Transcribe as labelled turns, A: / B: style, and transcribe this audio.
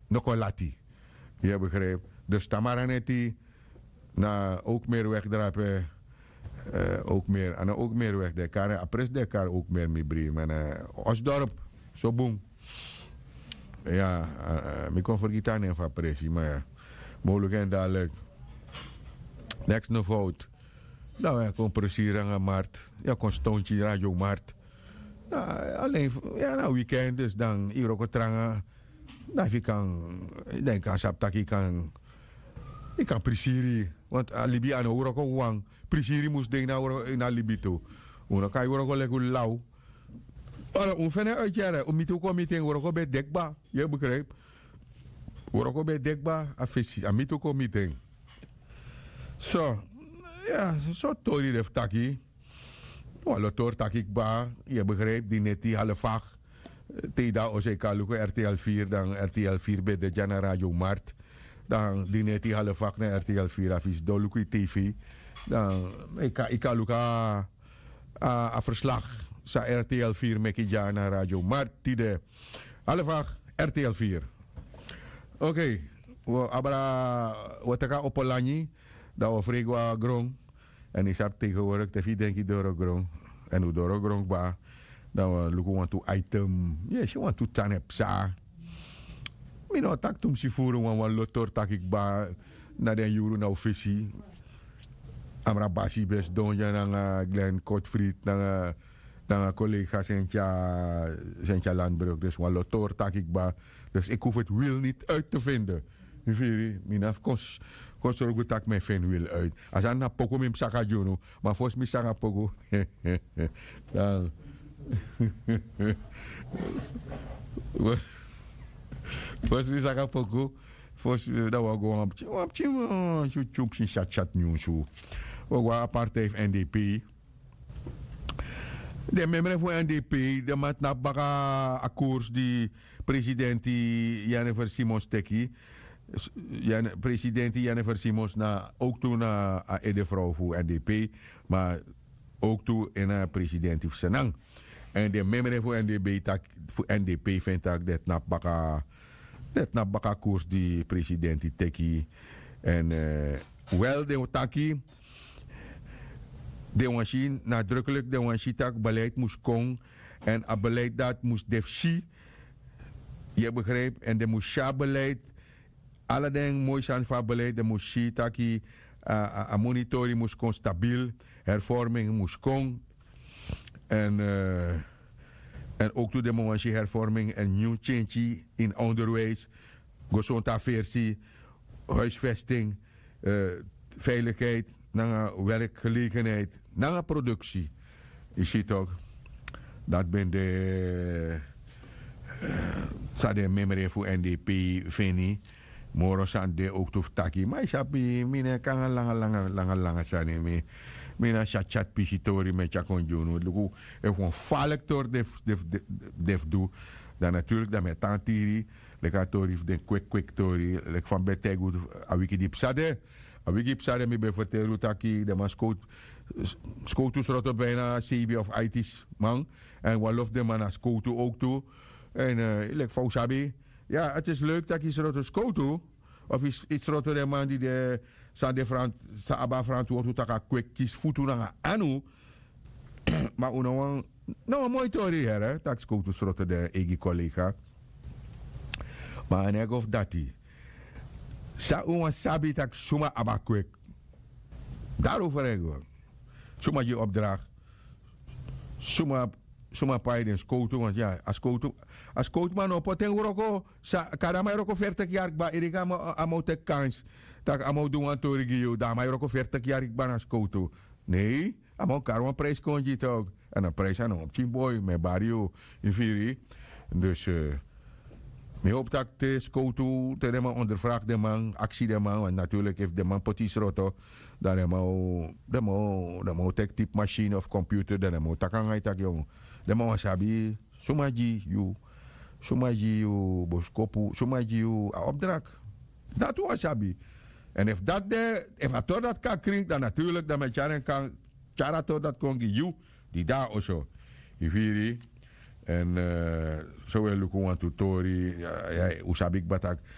A: Nokolati. Je begrijpt. Dus Tamaraneti, na ook meer wegdrapen. Ook meer, en ook meer weg. De kar, apres de kar ook meer mee brie. Maar Osdorp, zo boem. Ja, ik kon vergeten niet van pressie, maar ja. Mogelijk en dadelijk. Niks nog fout. Nou, ja, kon precies aan de markt. Ja, kon stoontje radio markt. Nou, alleen, ja, nou, weekend, dus dan hier ook trangen. Dan ik kan, ik denk aan Saptaki kan, ik kan precies. Want Libië aan ook ook wang. Precies moest denken naar Libië toe. Dan kan je ook lekker lauw. Om van uitjaren, om niet te komen meteen, word ik bij dekba. Je begrijpt? Word ik bij dekba, afvisie, aan niet te komen meteen. Zo, ja, zo tori de taki. Walo tor takik ba, je begrijpt, die net die halfag. Teda Ozeka Luko RTL 4, dan RTL 4 bij de Jana Radio Mart. Dan die net die halfag naar RTL 4 afis Doluku TV. Dan ik kan Luka a verslag sa RTL 4 met Jana Radio Mart. Tide halfag RTL 4. Oké, we abra wat ik op Polani, dat we vregen grond. En ik heb tegenwoordig te denk ik door grond. En hoe door grond ba. Dan we look want to item. Yes, you want to tanep sa. Mi no tak tum si furu wan lotor tak ik ba na den juru na officie. Amra basi best donja na Glenn Kotfried na collega Sentja Landbrug. Dus wan lotor tak ik ba. Dus ik hoef het wiel niet uit te vinden. Mina konstrukt tak mijn fan wil uit. Als aan na poko mim saka jono, maar volgens mij saka poko. Dan volgens mij saka poko. Volgens mij dat we gewoon op chum chat nieuws. We gaan partij NDP. De membre voor NDP, de mat na baka akkoord die president Jennifer Simons teki. President Jennifer Simons na ook toen na de vrouw voor NDP, maar ook toen in president Senang. En de membre voor NDP vindt dat na baka koers die president teki. En wel de taki de wansi nadrukkelijk de wansi tak beleid moest komen en a beleid dat moest defsi. Je begrijpt, en de moest beleid. Alle dingen mooi zijn van beleid, de moest zien dat a monitoring moest kon stabiel, hervorming moest kon. En ook toen de momentie hervorming en nieuw change in onderwijs, gezondheid versie, huisvesting, veiligheid, naar werkgelegenheid, naar productie. Je ziet ook, dat ben de memory voor NDP, Veni. Moro san de ook tof taki. Maar ik heb mine kan lange zijn me. Mina chat pisitori met chakonjuno. Lugu e gewoon factor def do. Dan natuurlijk dat met tantiri. Lekatori de quick tori. Lek van betegu a wiki dip sade. A wiki psade me be vertelu taki de mascoot scoutus roto bijna CB of IT's man. En walof de man a scoutu ook toe. En lek fou sabi. Ja, het is leuk dat je zo'n scoto of iets roto de man die de sa aba verantwoord hoe dat kwek kies voetu na anu. Maar nou een mooi tori hè, dat scoto roto de egi collega. Maar en of dati. Sa een sabi tak suma aba kwek. Daarover ego. Suma je opdracht. Suma paai den scoto, want ja, als scoto man op poten woroko, kadama roko 40 jaar ba irika amo te kans, tak amo doen aan torigio, dama roko 40 jaar ik ban als scoto. Nee, amo karma prijs konji toch. En een prijs aan op chimboy, met barrio, in viri. Dus, me hoop dat de scoto, te de man ondervraag de man, actie de man, en natuurlijk heeft de man potis roto, dan de mo tek type machine of computer, dan mo takangay tak jong. De man wasabi, sumaji you boskopu, sumaji you a opdracht. Dat wasabi. En if dat dat kan kring, dan natuurlijk dat met jaren kan, jara tot dat kon you, die daar also. Iviri. En zo wil ik gewoon tutori, ja, usabik batak.